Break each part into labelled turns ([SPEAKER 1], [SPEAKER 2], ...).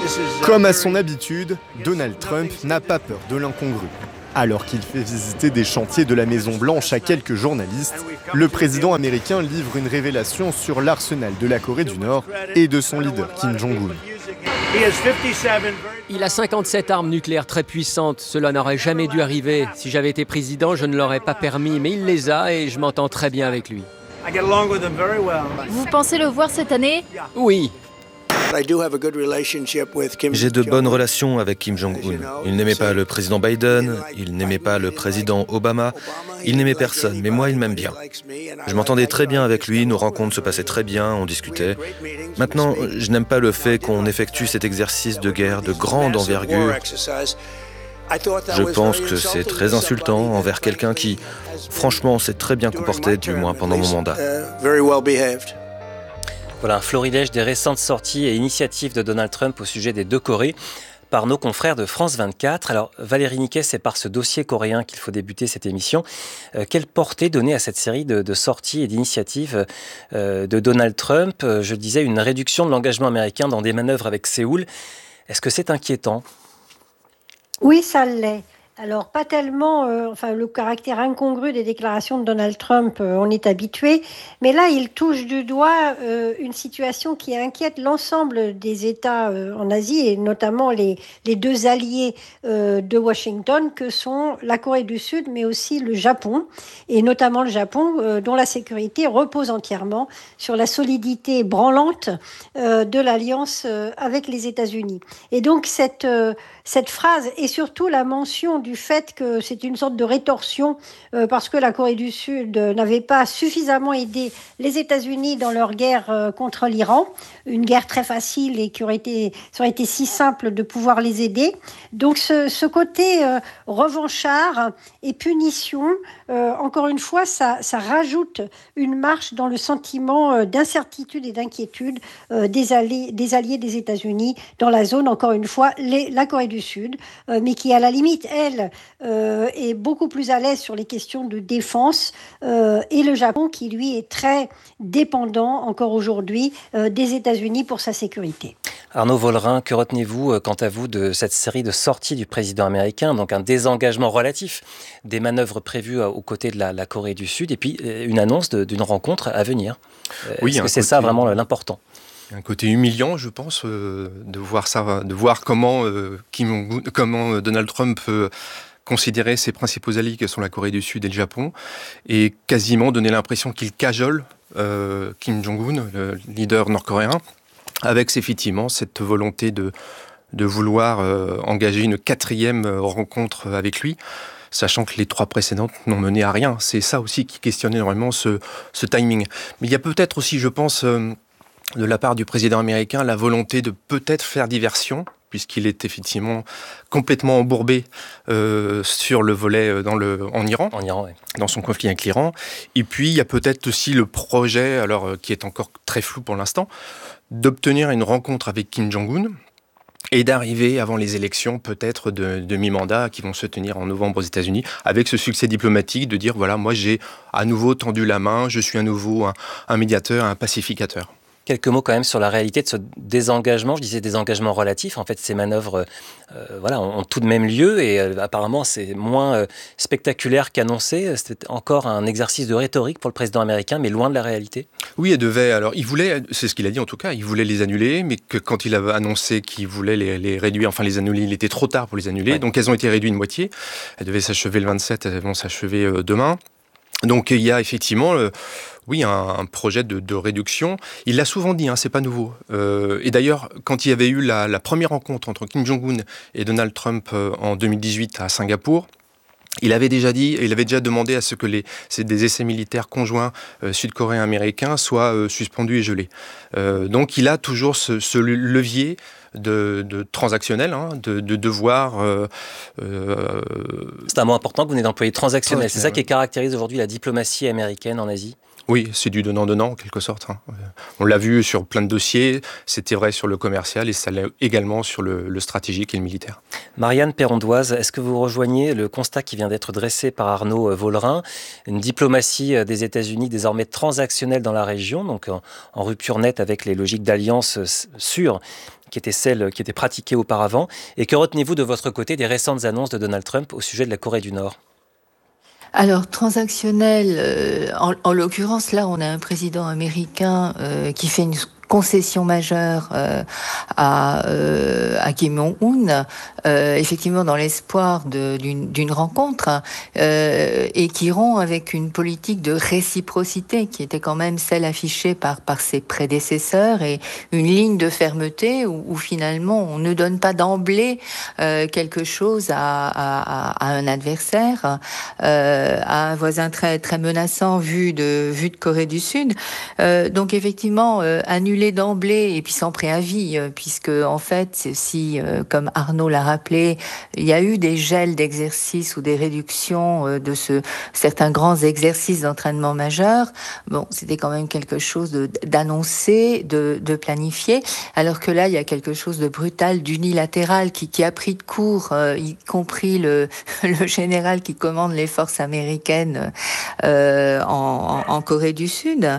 [SPEAKER 1] Comme à son habitude, Donald Trump n'a pas peur de l'incongru. Alors qu'il fait visiter des chantiers de la Maison-Blanche à quelques journalistes, le président américain livre une révélation sur l'arsenal de la Corée du Nord et de son leader Kim Jong-un.
[SPEAKER 2] Il a 57 armes nucléaires très puissantes. Cela n'aurait jamais dû arriver. Si j'avais été président, je ne l'aurais pas permis, mais il les a et je m'entends très bien avec lui.
[SPEAKER 3] Vous pensez le voir cette année ?
[SPEAKER 2] Oui.
[SPEAKER 4] J'ai de bonnes relations avec Kim Jong-un. Il n'aimait pas le président Biden, il n'aimait pas le président Obama, il n'aimait personne, mais moi il m'aime bien. Je m'entendais très bien avec lui, nos rencontres se passaient très bien, on discutait. Maintenant, je n'aime pas le fait qu'on effectue cet exercice de guerre de grande envergure. Je pense que c'est très insultant envers quelqu'un qui, franchement, s'est très bien comporté, du moins pendant mon mandat.
[SPEAKER 5] Voilà un florilège des récentes sorties et initiatives de Donald Trump au sujet des deux Corées par nos confrères de France 24. Alors Valérie Niquet, c'est par ce dossier coréen qu'il faut débuter cette émission. Quelle portée donner à cette série de sorties et d'initiatives de Donald Trump ? Je disais une réduction de l'engagement américain dans des manœuvres avec Séoul. Est-ce que c'est inquiétant ?
[SPEAKER 6] Oui, ça l'est. Alors, pas tellement, le caractère incongru des déclarations de Donald Trump, on est habitué, mais là, il touche du doigt une situation qui inquiète l'ensemble des États en Asie, et notamment les deux alliés de Washington, que sont la Corée du Sud, mais aussi le Japon, et notamment le Japon, dont la sécurité repose entièrement sur la solidité branlante de l'alliance avec les États-Unis. Et donc, cette phrase, et surtout la mention du fait que c'est une sorte de rétorsion parce que la Corée du Sud n'avait pas suffisamment aidé les États-Unis dans leur guerre contre l'Iran, une guerre très facile et ça aurait été si simple de pouvoir les aider. Donc ce côté revanchard et punition, encore une fois, ça rajoute une marche dans le sentiment d'incertitude et d'inquiétude des alliés des États-Unis dans la zone, encore une fois, la Corée du Sud, mais qui à la limite, elle, est beaucoup plus à l'aise sur les questions de défense, et le Japon qui, lui, est très dépendant encore aujourd'hui des États-Unis pour sa sécurité.
[SPEAKER 5] Arnaud Vollerin, que retenez-vous quant à vous de cette série de sorties du président américain, donc un désengagement relatif des manœuvres prévues aux côtés de la Corée du Sud, et puis une annonce d'une rencontre à venir.
[SPEAKER 7] Oui,
[SPEAKER 5] est-ce que c'est ça vraiment l'important ?
[SPEAKER 7] Un côté humiliant, je pense, de voir ça, de voir comment Donald Trump considérait ses principaux alliés, que sont la Corée du Sud et le Japon, et quasiment donner l'impression qu'il cajole Kim Jong-un, le leader nord-coréen, avec effectivement cette volonté de vouloir engager une 4e rencontre avec lui, sachant que les 3 précédentes n'ont mené à rien. C'est ça aussi qui questionne énormément ce timing. Mais il y a peut-être aussi, je pense, de la part du président américain, la volonté de peut-être faire diversion, puisqu'il est effectivement complètement embourbé sur le volet en Iran,
[SPEAKER 5] oui.
[SPEAKER 7] Dans son conflit avec l'Iran. Et puis, il y a peut-être aussi le projet, qui est encore très flou pour l'instant, d'obtenir une rencontre avec Kim Jong-un et d'arriver avant les élections peut-être de mi-mandat qui vont se tenir en novembre aux États-Unis, avec ce succès diplomatique de dire, voilà, moi j'ai à nouveau tendu la main, je suis à nouveau un médiateur, un pacificateur.
[SPEAKER 5] Quelques mots quand même sur la réalité de ce désengagement. Je disais désengagement relatif. En fait, ces manœuvres ont tout de même lieu et apparemment, c'est moins spectaculaire qu'annoncé. C'était encore un exercice de rhétorique pour le président américain, mais loin de la réalité.
[SPEAKER 7] Oui, il voulait, c'est ce qu'il a dit en tout cas, il voulait les annuler, mais que quand il avait annoncé qu'il voulait les réduire, enfin les annuler, il était trop tard pour les annuler. Ouais. Donc elles ont été réduites de moitié. Elles devaient s'achever le 27, elles vont s'achever demain. Donc il y a effectivement un projet de réduction. Il l'a souvent dit, c'est pas nouveau. Et d'ailleurs, quand il y avait eu la première rencontre entre Kim Jong-un et Donald Trump en 2018 à Singapour, il avait déjà demandé à ce que des essais militaires conjoints sud-coréens américains soient suspendus et gelés. Donc il a toujours ce levier de transactionnel, de devoir...
[SPEAKER 5] C'est un mot important que vous venez d'employer, transactionnel. C'est ça qui caractérise aujourd'hui la diplomatie américaine en Asie ?
[SPEAKER 7] Oui, c'est du donnant-donnant en quelque sorte. On l'a vu sur plein de dossiers, c'était vrai sur le commercial et ça l'est également sur le stratégique et le militaire.
[SPEAKER 5] Marianne Perrondoise, est-ce que vous rejoignez le constat qui vient d'être dressé par Arnaud Vollerin, une diplomatie des États-Unis désormais transactionnelle dans la région, donc en rupture nette avec les logiques d'alliance sûres qui était celle qui était pratiquée auparavant. Et que retenez-vous de votre côté des récentes annonces de Donald Trump au sujet de la Corée du Nord ?
[SPEAKER 8] Alors, transactionnel, en l'occurrence, là, on a un président américain qui fait une concession majeure à Kim Jong-un, effectivement dans l'espoir d'une rencontre, et qui rompt avec une politique de réciprocité qui était quand même celle affichée par ses prédécesseurs, et une ligne de fermeté où finalement on ne donne pas d'emblée quelque chose à un adversaire, à un voisin très très menaçant vu de Corée du Sud. Donc effectivement, annuler d'emblée et puis sans préavis, puisque en fait, si comme Arnaud l'a rappelé, il y a eu des gels d'exercices ou des réductions de certains grands exercices d'entraînement majeurs. Bon, c'était quand même quelque chose d'annoncé, de planifié, alors que là, il y a quelque chose de brutal, d'unilatéral qui a pris de court, y compris le général qui commande les forces américaines en Corée du Sud.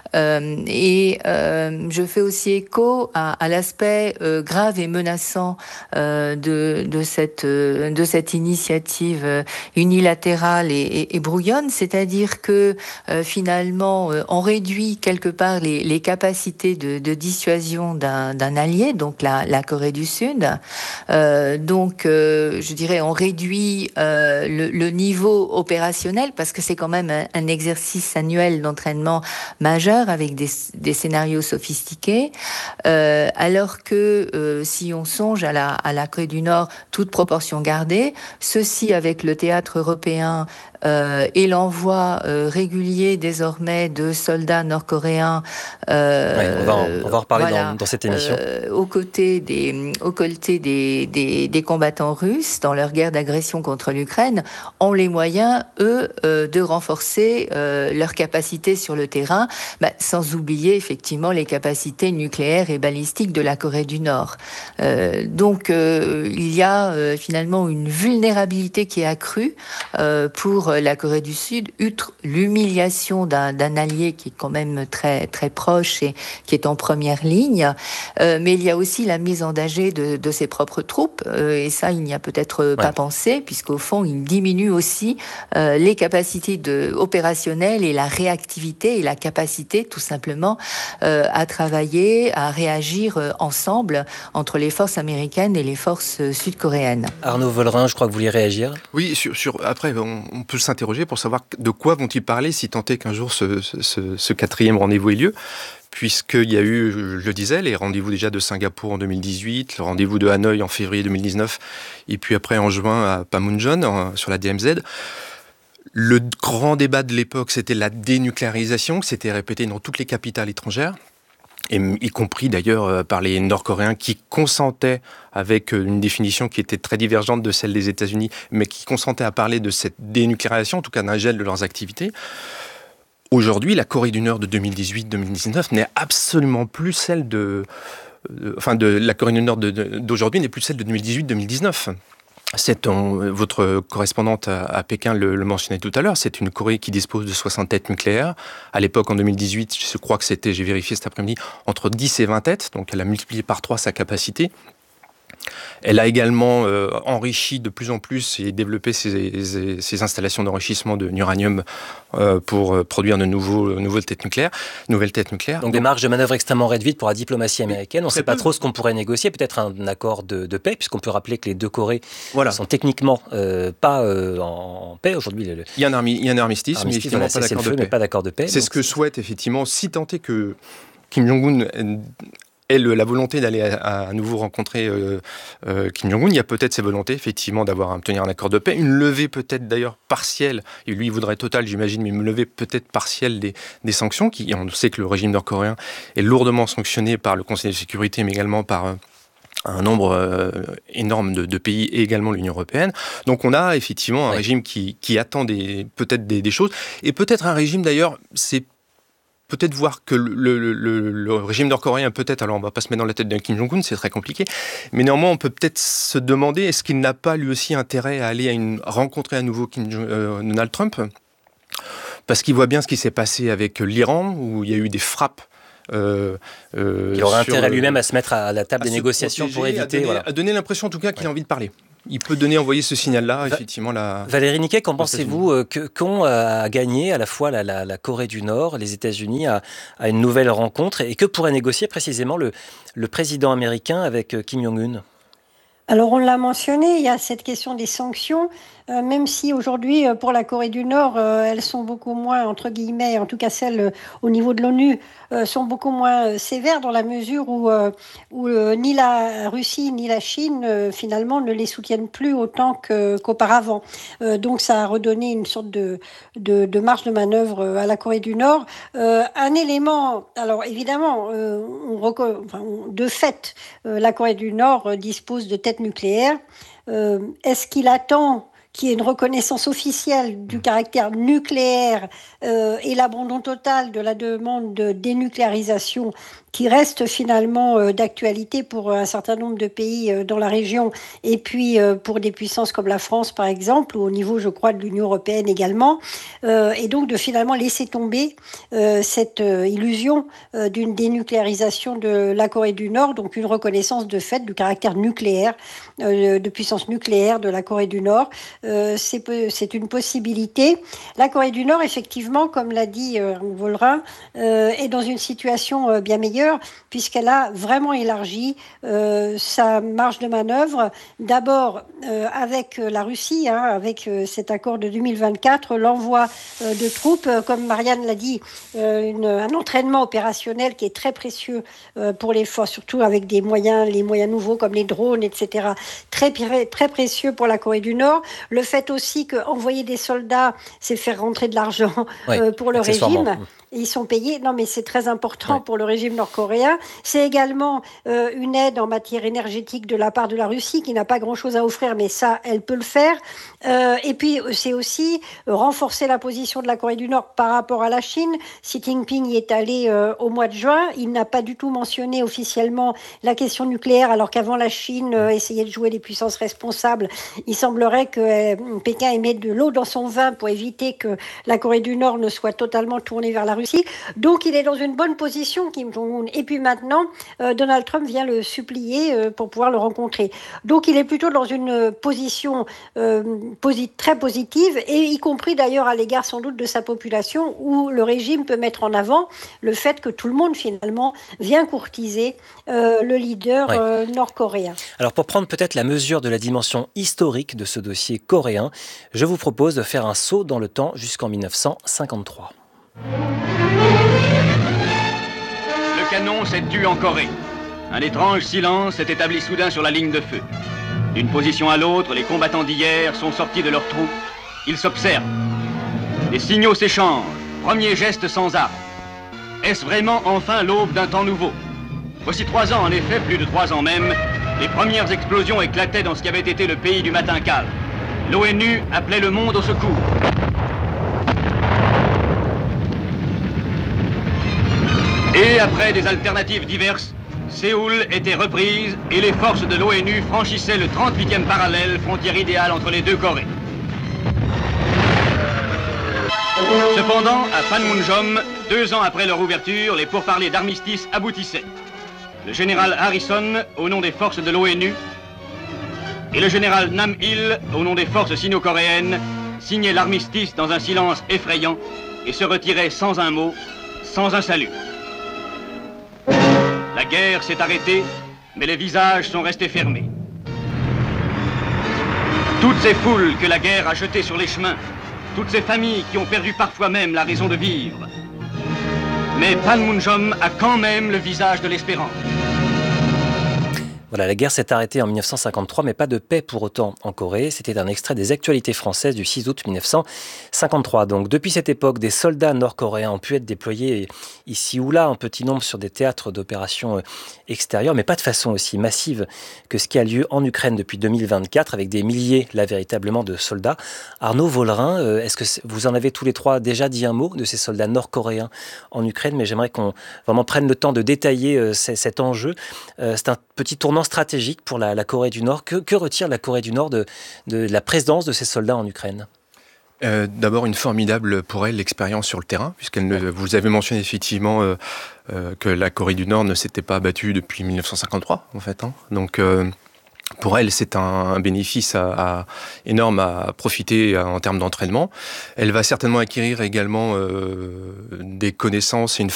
[SPEAKER 8] Je fais aussi écho à l'aspect grave et menaçant de cette initiative unilatérale et brouillonne, c'est-à-dire que finalement on réduit quelque part les capacités de dissuasion d'un allié, donc la Corée du Sud. Je dirais on réduit le niveau opérationnel, parce que c'est quand même un exercice annuel d'entraînement majeur avec des scénarios sophistiqués, alors que si on songe à la Corée du Nord, toute proportion gardée, ceci avec le théâtre européen et l'envoi régulier désormais de soldats nord-coréens.
[SPEAKER 5] On va en reparler dans cette émission.
[SPEAKER 8] Aux côtés des combattants russes dans leur guerre d'agression contre l'Ukraine, ont les moyens, eux, de renforcer leur capacité sur le terrain, sans oublier effectivement les capacités nucléaires et balistiques de la Corée du Nord. Il y a finalement une vulnérabilité qui est accrue pour la Corée du Sud, outre l'humiliation d'un allié qui est quand même très très proche et qui est en première ligne, mais il y a aussi la mise en danger de ses propres troupes, et ça il n'y a peut-être pas pensé, puisqu'au fond il diminue aussi les capacités opérationnelles et la réactivité et la capacité tout simplement à travailler, à réagir ensemble entre les forces américaines et les forces sud-coréennes.
[SPEAKER 5] Arnaud Vollerin, je crois que vous vouliez réagir.
[SPEAKER 7] Oui, après on peut s'interroger pour savoir de quoi vont-ils parler si tant est qu'un jour ce quatrième rendez-vous ait lieu, puisqu'il y a eu, je le disais, les rendez-vous déjà de Singapour en 2018, le rendez-vous de Hanoï en février 2019, et puis après en juin à Panmunjom sur la DMZ. Le grand débat de l'époque, c'était la dénucléarisation, qui s'était répété dans toutes les capitales étrangères, et y compris d'ailleurs par les Nord-Coréens qui consentaient, avec une définition qui était très divergente de celle des États-Unis, mais qui consentaient à parler de cette dénucléarisation, en tout cas d'un gel de leurs activités. Aujourd'hui, la Corée du Nord de 2018-2019 n'est absolument plus celle la Corée du Nord d'aujourd'hui n'est plus celle de 2018-2019. Votre correspondante à Pékin le mentionnait tout à l'heure, c'est une Corée qui dispose de 60 têtes nucléaires. À l'époque, en 2018, je crois que c'était, j'ai vérifié cet après-midi, entre 10 et 20 têtes, donc elle a multiplié par 3 sa capacité. Elle a également enrichi de plus en plus et développé ses installations d'enrichissement d'uranium pour produire de nouvelles têtes nucléaires.
[SPEAKER 5] Donc des marges de manœuvre extrêmement réduites pour la diplomatie américaine. On ne sait pas trop ce qu'on pourrait négocier, peut-être un accord de paix, puisqu'on peut rappeler que les deux Corées sont techniquement pas en paix aujourd'hui.
[SPEAKER 7] Il y a un armistice, mais effectivement
[SPEAKER 5] pas d'accord de paix.
[SPEAKER 7] C'est ce que souhaite effectivement, si tant est que Kim Jong-un ait la volonté d'aller à nouveau rencontrer Kim Jong-un. Il y a peut-être ces volontés, effectivement, d'obtenir un accord de paix. Une levée peut-être d'ailleurs partielle, et lui il voudrait totale, j'imagine, mais une levée peut-être partielle des sanctions. On sait que le régime nord-coréen est lourdement sanctionné par le Conseil de sécurité, mais également par un nombre énorme de pays et également l'Union européenne. Donc on a effectivement un régime qui attend peut-être des choses, et peut-être un régime d'ailleurs, c'est peut-être voir que le régime nord-coréen, peut-être, alors on ne va pas se mettre dans la tête d'un Kim Jong-un, c'est très compliqué, mais néanmoins on peut peut-être se demander, est-ce qu'il n'a pas lui aussi intérêt à aller rencontrer à nouveau Donald Trump, parce qu'il voit bien ce qui s'est passé avec l'Iran, où il y a eu des frappes
[SPEAKER 5] Il aurait intérêt lui-même à se mettre à la table des négociations pour éviter...
[SPEAKER 7] À donner l'impression en tout cas qu'il a envie de parler. Il peut envoyer ce signal-là, effectivement.
[SPEAKER 5] Valérie Niquet, qu'en pensez-vous qu'ont à gagner à la fois la Corée du Nord, les États-Unis à une nouvelle rencontre et que pourrait négocier précisément le président américain avec Kim Jong-un ?
[SPEAKER 6] Alors on l'a mentionné, il y a cette question des sanctions, même si aujourd'hui pour la Corée du Nord, elles sont beaucoup moins, entre guillemets, en tout cas celles au niveau de l'ONU, sont beaucoup moins sévères dans la mesure où ni la Russie ni la Chine finalement ne les soutiennent plus autant qu'auparavant. Donc ça a redonné une sorte de marge de manœuvre à la Corée du Nord. Un élément, alors évidemment, de fait, la Corée du Nord dispose de têtes nucléaire. Est-ce qu'il attend qu'il y ait une reconnaissance officielle du caractère nucléaire et l'abandon total de la demande de dénucléarisation qui reste finalement d'actualité pour un certain nombre de pays dans la région et puis pour des puissances comme la France par exemple, ou au niveau je crois de l'Union européenne également, et donc de finalement laisser tomber cette illusion d'une dénucléarisation de la Corée du Nord, donc une reconnaissance de fait du caractère nucléaire, de puissance nucléaire de la Corée du Nord. C'est une possibilité. La Corée du Nord, effectivement, comme l'a dit Vollerin, est dans une situation bien meilleure puisqu'elle a vraiment élargi sa marge de manœuvre. D'abord avec la Russie, avec cet accord de 2024, l'envoi de troupes, comme Marianne l'a dit, un entraînement opérationnel qui est très précieux pour les forces, surtout avec les moyens nouveaux comme les drones, etc. Très, très précieux pour la Corée du Nord. Le fait aussi qu'envoyer des soldats, c'est faire rentrer de l'argent pour le régime. Ils sont payés. Non, mais c'est très important pour le régime nord-coréen. C'est également une aide en matière énergétique de la part de la Russie qui n'a pas grand-chose à offrir, mais ça, elle peut le faire. Et puis, c'est aussi renforcer la position de la Corée du Nord par rapport à la Chine. Xi Jinping y est allé au mois de juin. Il n'a pas du tout mentionné officiellement la question nucléaire, alors qu'avant la Chine essayait de jouer les puissances responsables. Il semblerait que Pékin ait mis de l'eau dans son vin pour éviter que la Corée du Nord ne soit totalement tournée vers la Russie. Donc il est dans une bonne position, Kim Jong-un. Et puis maintenant, Donald Trump vient le supplier pour pouvoir le rencontrer. Donc il est plutôt dans une position très positive, et y compris d'ailleurs à l'égard sans doute de sa population, où le régime peut mettre en avant le fait que tout le monde finalement vient courtiser le leader nord-coréen.
[SPEAKER 5] Alors pour prendre peut-être la mesure de la dimension historique de ce dossier coréen, je vous propose de faire un saut dans le temps jusqu'en 1953.
[SPEAKER 9] Le canon s'est tu en Corée. Un étrange silence s'est établi soudain sur la ligne de feu. D'une position à l'autre, les combattants d'hier sont sortis de leurs troupes. Ils s'observent. Les signaux s'échangent. Premier geste sans armes. Est-ce vraiment enfin l'aube d'un temps nouveau ? Voici 3 ans, en effet, plus de 3 ans même, les premières explosions éclataient dans ce qui avait été le pays du matin calme. L'ONU appelait le monde au secours. Et après des alternatives diverses, Séoul était reprise et les forces de l'ONU franchissaient le 38e parallèle, frontière idéale entre les deux Corées. Cependant, à Panmunjom, 2 ans après leur ouverture, les pourparlers d'armistice aboutissaient. Le général Harrison, au nom des forces de l'ONU, et le général Nam-il, au nom des forces sino-coréennes, signaient l'armistice dans un silence effrayant et se retiraient sans un mot, sans un salut. La guerre s'est arrêtée, mais les visages sont restés fermés. Toutes ces foules que la guerre a jetées sur les chemins, toutes ces familles qui ont perdu parfois même la raison de vivre. Mais Panmunjom a quand même le visage de l'espérance.
[SPEAKER 5] Voilà, la guerre s'est arrêtée en 1953, mais pas de paix pour autant en Corée. C'était un extrait des actualités françaises du 6 août 1953. Donc, depuis cette époque, des soldats nord-coréens ont pu être déployés ici ou là, en petit nombre, sur des théâtres d'opérations extérieures, mais pas de façon aussi massive que ce qui a lieu en Ukraine depuis 2024, avec des milliers, là, véritablement, de soldats. Arnaud Vollerin, est-ce que vous en avez tous les trois déjà dit un mot de ces soldats nord-coréens en Ukraine? Mais j'aimerais qu'on vraiment prenne le temps de détailler cet enjeu. C'est un petit tournant stratégique pour la Corée du Nord. Que retire la Corée du Nord de la présence de ces soldats en Ukraine ?
[SPEAKER 7] D'abord, une formidable pour elle expérience sur le terrain, vous avez mentionné effectivement que la Corée du Nord ne s'était pas battue depuis 1953, en fait. Donc, pour elle, c'est un bénéfice énorme à profiter en termes d'entraînement. Elle va certainement acquérir également des connaissances et une